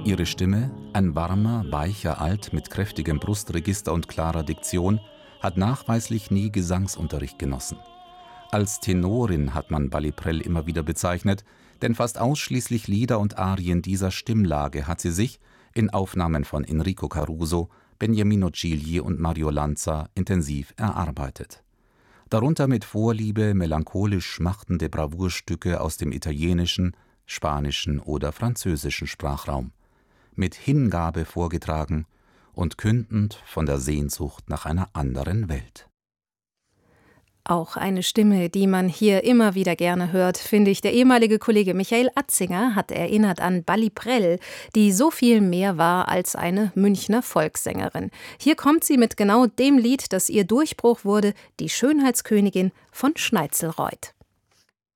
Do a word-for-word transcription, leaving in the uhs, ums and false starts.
Ihre Stimme, ein warmer, weicher Alt mit kräftigem Brustregister und klarer Diktion, hat nachweislich nie Gesangsunterricht genossen. Als Tenorin hat man Bally Prell immer wieder bezeichnet, denn fast ausschließlich Lieder und Arien dieser Stimmlage hat sie sich, in Aufnahmen von Enrico Caruso, Beniamino Gigli und Mario Lanza, intensiv erarbeitet. Darunter mit Vorliebe melancholisch schmachtende Bravourstücke aus dem italienischen, spanischen oder französischen Sprachraum, mit Hingabe vorgetragen und kündend von der Sehnsucht nach einer anderen Welt. Auch eine Stimme, die man hier immer wieder gerne hört, finde ich. Der ehemalige Kollege Michael Atzinger hat erinnert an Bally Prell, die so viel mehr war als eine Münchner Volkssängerin. Hier kommt sie mit genau dem Lied, das ihr Durchbruch wurde, die Schönheitskönigin von Schneitzelreuth.